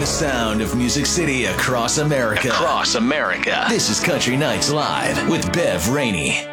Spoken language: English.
the sound of Music City across America. This is Country Nights Live with Bev Rainey.